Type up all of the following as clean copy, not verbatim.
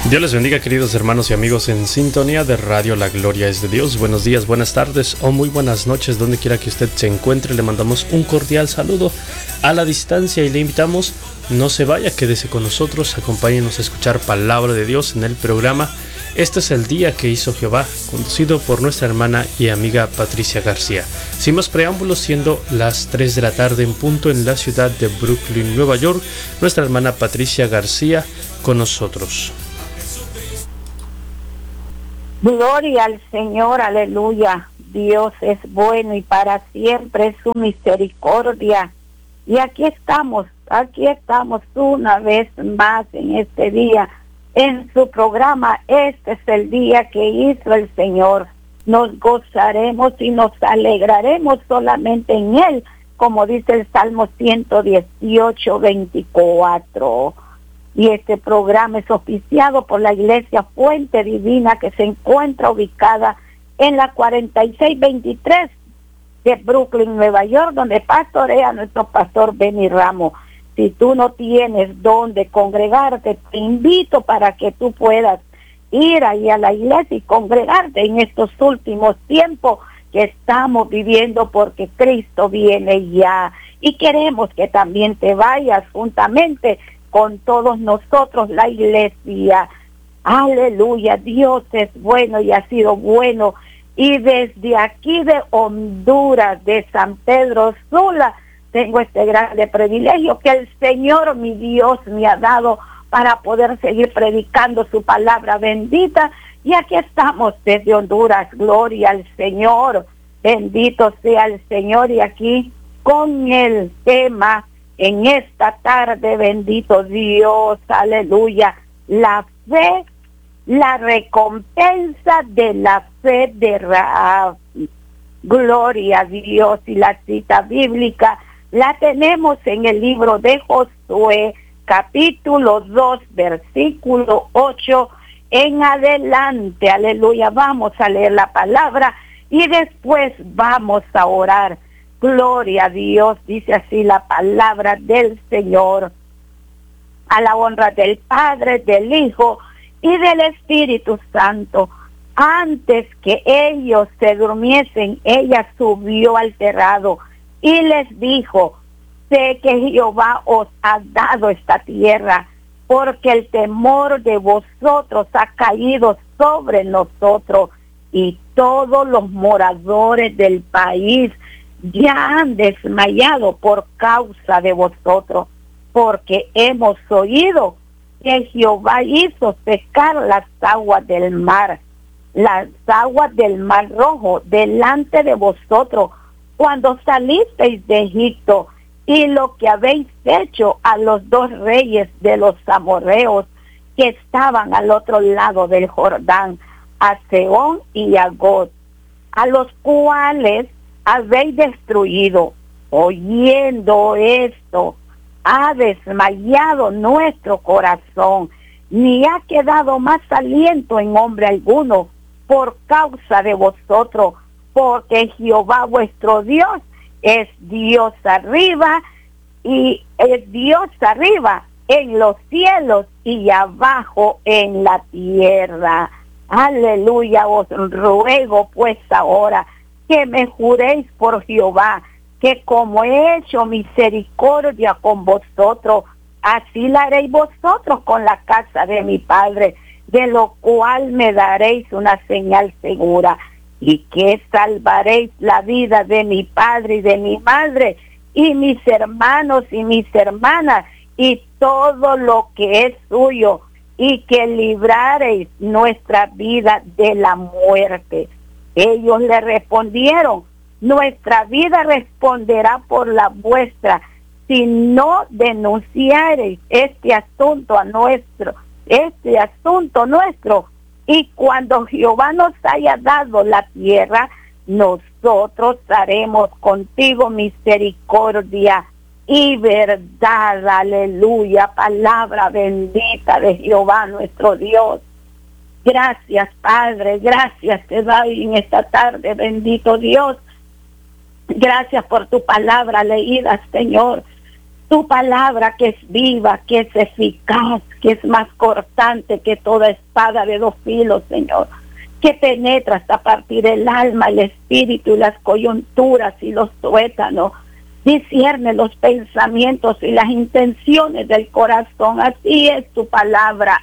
Dios les bendiga, queridos hermanos y amigos en sintonía de Radio La Gloria es de Dios. Buenos días, buenas tardes o muy buenas noches, donde quiera que usted se encuentre. Le mandamos un cordial saludo a la distancia y le invitamos, no se vaya, quédese con nosotros, acompáñenos a escuchar palabra de Dios en el programa Este es el día que hizo Jehová, conducido por nuestra hermana y amiga Patricia García. Sin más preámbulos, siendo las 3 de la tarde en punto en la ciudad de Brooklyn, Nueva York, nuestra hermana Patricia García con nosotros. Gloria al Señor, aleluya. Dios es bueno y para siempre es su misericordia. Y aquí estamos una vez más en este día, en su programa. Este es el día que hizo el Señor. Nos gozaremos y nos alegraremos solamente en Él, como dice el Salmo 118, 24. Y este programa es oficiado por la Iglesia Fuente Divina, que se encuentra ubicada en la 4623 de Brooklyn, Nueva York, donde pastorea nuestro pastor Benny Ramos. Si tú no tienes dónde congregarte, te invito para que tú puedas ir ahí a la iglesia y congregarte en estos últimos tiempos que estamos viviendo, porque Cristo viene ya. Y queremos que también te vayas juntamente con todos nosotros, la iglesia. Aleluya, Dios es bueno y ha sido bueno. Y desde aquí de Honduras, de San Pedro Sula, tengo este grande privilegio que el Señor, mi Dios, me ha dado para poder seguir predicando su palabra bendita. Y aquí estamos desde Honduras, gloria al Señor, bendito sea el Señor. Y aquí con el tema en esta tarde, bendito Dios, aleluya, la fe, la recompensa de la fe de Rahab. Gloria a Dios. Y la cita bíblica la tenemos en el libro de Josué, capítulo 2, versículo 8 en adelante. Aleluya. Vamos a leer la palabra y después vamos a orar. Gloria a Dios. Dice así la palabra del Señor. A la honra del Padre, del Hijo y del Espíritu Santo. Antes que ellos se durmiesen, ella subió al terrado y les dijo: sé que Jehová os ha dado esta tierra, porque el temor de vosotros ha caído sobre nosotros, y todos los moradores del país ya han desmayado por causa de vosotros, porque hemos oído que Jehová hizo secar las aguas del mar Rojo, delante de vosotros, cuando salisteis de Egipto, y lo que habéis hecho a los dos reyes de los amorreos que estaban al otro lado del Jordán, a Sehón y a Og, a los cuales habéis destruido. Oyendo esto, ha desmayado nuestro corazón, ni ha quedado más aliento en hombre alguno por causa de vosotros, porque Jehová vuestro Dios es Dios arriba, y es Dios arriba en los cielos y abajo en la tierra. Aleluya. Os ruego pues ahora que me juréis por Jehová, que como he hecho misericordia con vosotros, así la haréis vosotros con la casa de mi padre, de lo cual me daréis una señal segura, y que salvaréis la vida de mi padre y de mi madre, y mis hermanos y mis hermanas, y todo lo que es suyo, y que libraréis nuestra vida de la muerte. Ellos le respondieron: nuestra vida responderá por la vuestra, si no denunciareis este asunto nuestro, y cuando Jehová nos haya dado la tierra, nosotros haremos contigo misericordia y verdad. Aleluya. Palabra bendita de Jehová nuestro Dios. Gracias, Padre, gracias te doy en esta tarde, bendito Dios. Gracias por tu palabra leída, Señor. Tu palabra que es viva, que es eficaz, que es más cortante que toda espada de dos filos, Señor, que penetra hasta partir el alma, el espíritu y las coyunturas y los tuétanos, discierne los pensamientos y las intenciones del corazón. Así es tu palabra,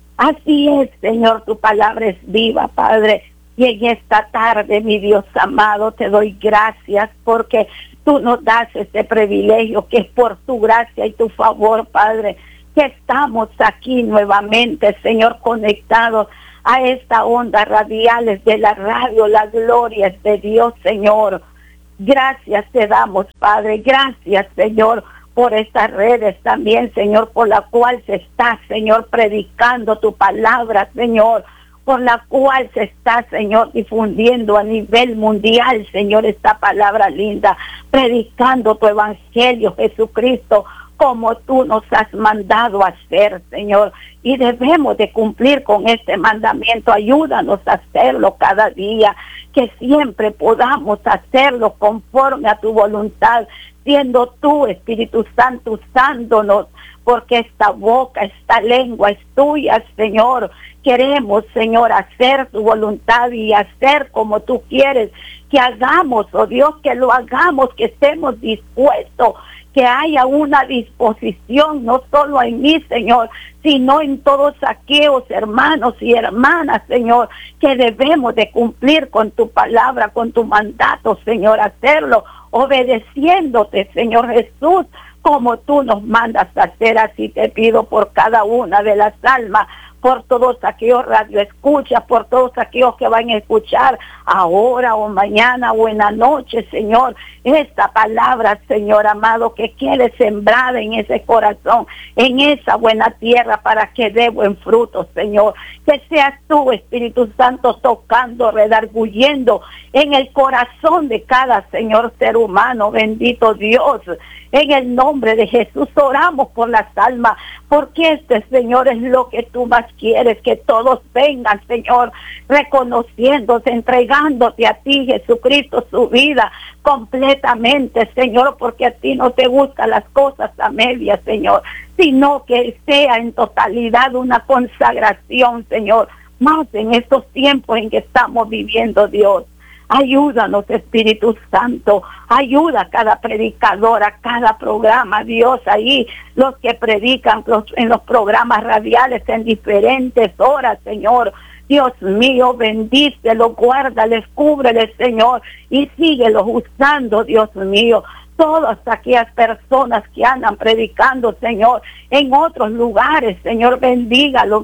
así es, Señor, tu palabra es viva, Padre. Y en esta tarde, mi Dios amado, te doy gracias porque tú nos das este privilegio que es por tu gracia y tu favor, Padre, que estamos aquí nuevamente, Señor, conectados a esta onda radiales de la radio. La gloria es de Dios, Señor. Gracias te damos, Padre. Gracias, Señor, por estas redes también, Señor, por la cual se está, Señor, predicando tu palabra, Señor, por la cual se está, Señor, difundiendo a nivel mundial, Señor, esta palabra linda, predicando tu evangelio, Jesucristo, como tú nos has mandado a hacer, Señor, y debemos de cumplir con este mandamiento. Ayúdanos a hacerlo cada día, que siempre podamos hacerlo conforme a tu voluntad, siendo tú, Espíritu Santo, usándonos, porque esta boca, esta lengua es tuya, Señor. Queremos, Señor, hacer tu voluntad y hacer como tú quieres que hagamos, oh Dios, que lo hagamos, que estemos dispuestos, que haya una disposición, no solo en mí, Señor, sino en todos aquellos hermanos y hermanas, Señor, que debemos de cumplir con tu palabra, con tu mandato, Señor, hacerlo, obedeciéndote, Señor Jesús, como tú nos mandas a hacer. Así te pido por cada una de las almas, por todos aquellos radioescuchas, por todos aquellos que van a escuchar ahora o mañana o en la noche, Señor, esta palabra, Señor amado, que quede sembrada en ese corazón, en esa buena tierra, para que dé buen fruto, Señor. Que seas tú, Espíritu Santo, tocando, redarguyendo en el corazón de cada, Señor, ser humano. Bendito Dios, en el nombre de Jesús oramos por las almas, porque este, Señor, es lo que tú más quieres, que todos vengan, Señor, reconociéndose, entregándote a ti, Jesucristo, su vida completamente, Señor, porque a ti no te gustan las cosas a medias, Señor, sino que sea en totalidad una consagración, Señor, más en estos tiempos en que estamos viviendo, Dios. Ayúdanos, Espíritu Santo, ayuda a cada predicador, a cada programa, Dios, ahí, los que predican en los programas radiales en diferentes horas, Señor. Dios mío, bendícelos, guárdales, cúbreles, Señor, y síguelos usando, Dios mío. Todas aquellas personas que andan predicando, Señor, en otros lugares, Señor, bendígalos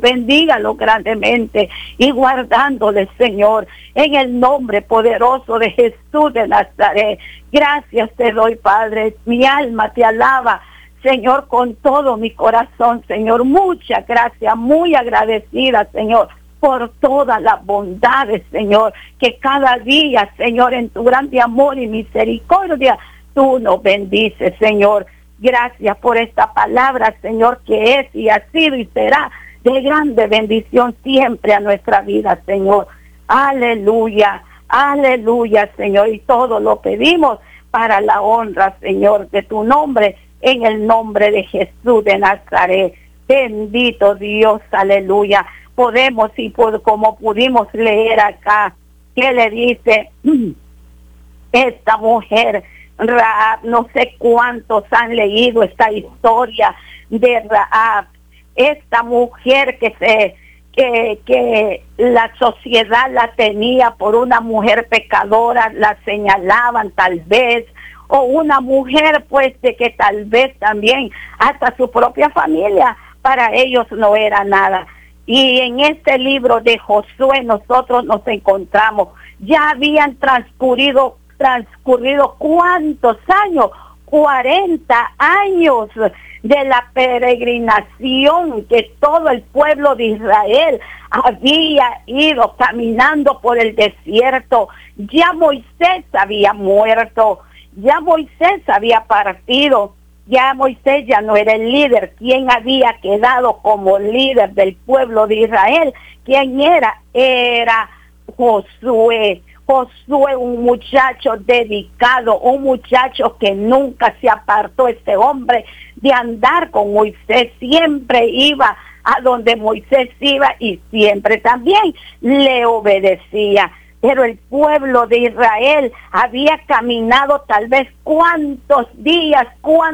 grandemente y guardándoles, Señor, en el nombre poderoso de Jesús de Nazaret. Gracias te doy, Padre, mi alma te alaba, Señor, con todo mi corazón, Señor. Muchas gracias, muy agradecida, Señor, por todas las bondades, Señor, que cada día, Señor, en tu grande amor y misericordia, tú nos bendices, Señor. Gracias por esta palabra, Señor, que es y ha sido y será de grande bendición siempre a nuestra vida, Señor. Aleluya, aleluya, Señor. Y todo lo pedimos para la honra, Señor, de tu nombre, en el nombre de Jesús de Nazaret. Bendito Dios, aleluya. Podemos, y como pudimos leer acá, que le dice esta mujer, Rahab, no sé cuántos han leído esta historia de Rahab, esta mujer que la sociedad la tenía por una mujer pecadora, la señalaban tal vez, o una mujer pues de que tal vez también hasta su propia familia para ellos no era nada. Y en este libro de Josué nosotros nos encontramos, ya habían transcurrido ¿cuántos años? 40 años de la peregrinación que todo el pueblo de Israel había ido caminando por el desierto. Ya Moisés había muerto, ya Moisés había partido, ya Moisés ya no era el líder. ¿Quién había quedado como líder del pueblo de Israel? ¿Quién era? Era Josué. Josué, un muchacho dedicado, un muchacho que nunca se apartó, este hombre, de andar con Moisés. Siempre iba a donde Moisés iba y siempre también le obedecía. Pero el pueblo de Israel había caminado tal vez cuántos días,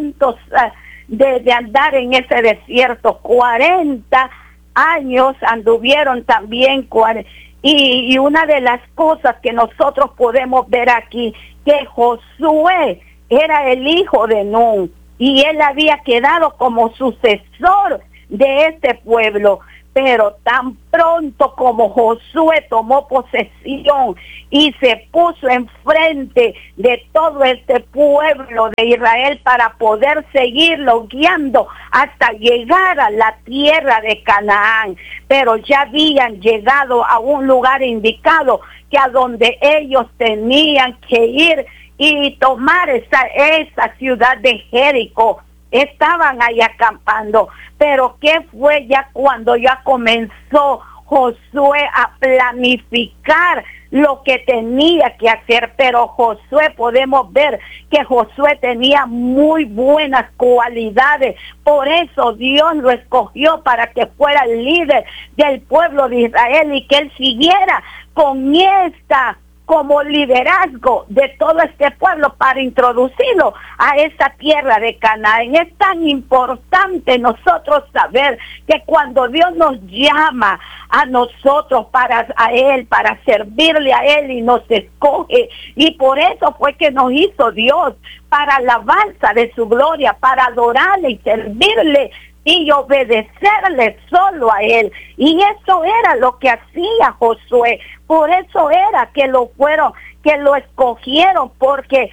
de andar en ese desierto. 40 años anduvieron también. Y una de las cosas que nosotros podemos ver aquí, que Josué era el hijo de Nun y él había quedado como sucesor de este pueblo. Pero tan pronto como Josué tomó posesión y se puso enfrente de todo este pueblo de Israel para poder seguirlo guiando hasta llegar a la tierra de Canaán, pero ya habían llegado a un lugar indicado, que a donde ellos tenían que ir y tomar esa ciudad de Jericó. Estaban ahí acampando, pero ¿qué fue ya cuando ya comenzó Josué a planificar lo que tenía que hacer? Pero Josué, podemos ver que Josué tenía muy buenas cualidades, por eso Dios lo escogió para que fuera el líder del pueblo de Israel y que él siguiera con como liderazgo de todo este pueblo para introducirlo a esa tierra de Canaán. Es tan importante nosotros saber que cuando Dios nos llama a nosotros para servirle a Él y nos escoge, y por eso fue que nos hizo Dios, para alabanza de su gloria, para adorarle y servirle y obedecerle solo a Él. Y eso era lo que hacía Josué. Por eso era que lo escogieron, porque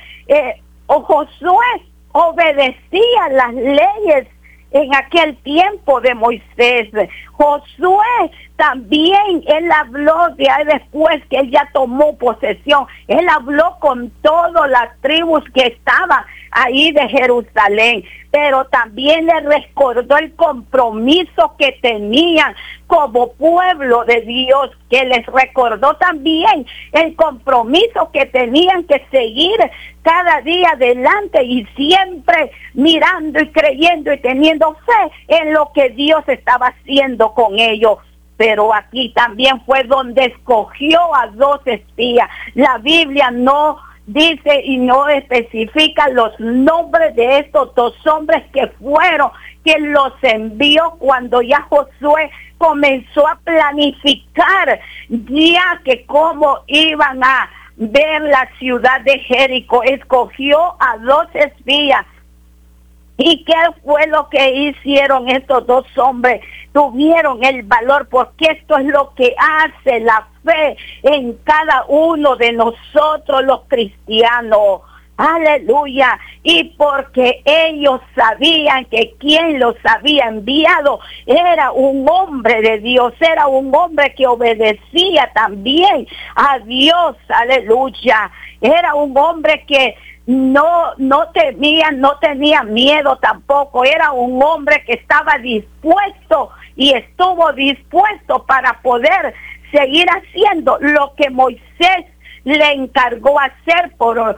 Josué obedecía las leyes en aquel tiempo de Moisés. Josué también, él habló después que él ya tomó posesión, él habló con todas las tribus que estaban ahí de Jerusalén, pero también le recordó el compromiso que tenían como pueblo de Dios, que les recordó también el compromiso que tenían que seguir cada día adelante y siempre mirando y creyendo y teniendo fe en lo que Dios estaba haciendo con ellos. Pero aquí también fue donde escogió a 2 espías. La Biblia no dice y no especifica los nombres de estos 2 hombres que los envió cuando ya Josué comenzó a planificar ya que cómo iban a ver la ciudad de Jericó. Escogió a 2 espías. ¿Y qué fue lo que hicieron estos 2 hombres? Tuvieron el valor, porque esto es lo que hace la fe en cada uno de nosotros los cristianos. Aleluya. Y porque ellos sabían que quien los había enviado era un hombre de Dios, era un hombre que obedecía también a Dios. Aleluya. Era un hombre que no temía, no tenía miedo tampoco. Era un hombre que estaba dispuesto y estuvo dispuesto para poder seguir haciendo lo que Moisés le encargó hacer por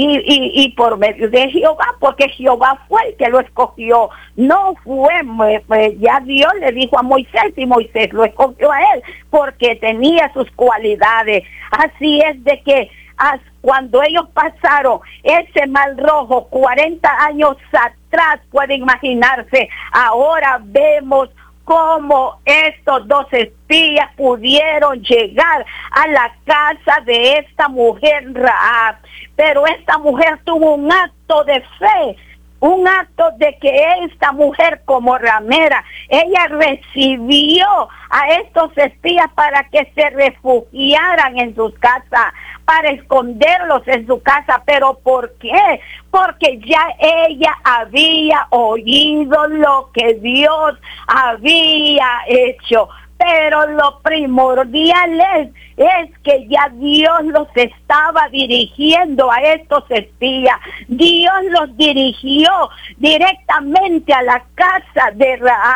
medio de Jehová, porque Jehová fue el que lo escogió. No fue, pues ya Dios le dijo a Moisés y Moisés lo escogió a él porque tenía sus cualidades. Así es de que cuando ellos pasaron ese Mar Rojo 40 años atrás, pueden imaginarse, ahora vemos cómo estos 2 espías pudieron llegar a la casa de esta mujer Rahab. Pero esta mujer tuvo un acto de fe, un acto de que esta mujer como ramera, ella recibió a estos espías para que se refugiaran en sus casas, para esconderlos en su casa. ¿Pero por qué? Porque ya ella había oído lo que Dios había hecho. Pero lo primordial es que ya Dios los estaba dirigiendo a estos espías. Dios los dirigió directamente a la casa de Rahab,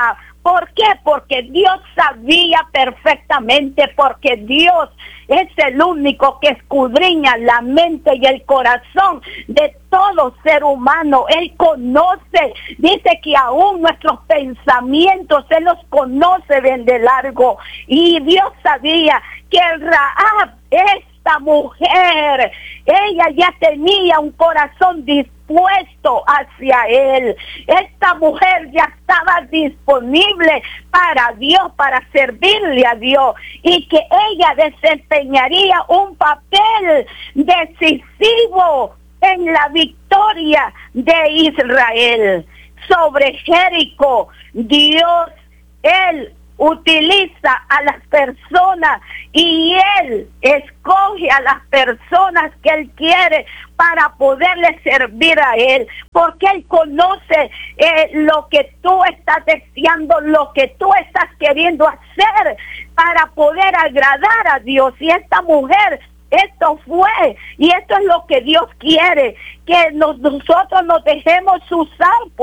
¿Por qué? Porque Dios sabía perfectamente, porque Dios es el único que escudriña la mente y el corazón de todo ser humano. Él conoce, dice que aún nuestros pensamientos, Él los conoce de largo. Y Dios sabía que Rahab, esta mujer, ella ya tenía un corazón dispuesto hacia Él. Esta mujer ya estaba disponible para Dios, para servirle a Dios, y que ella desempeñaría un papel decisivo en la victoria de Israel sobre Jericó. Dios, Él utiliza a las personas y Él escoge a las personas que Él quiere para poderle servir a Él, porque Él conoce lo que tú estás deseando, lo que tú estás queriendo hacer para poder agradar a Dios. Y esta mujer, esto fue, y esto es lo que Dios quiere, que nosotros nos dejemos usar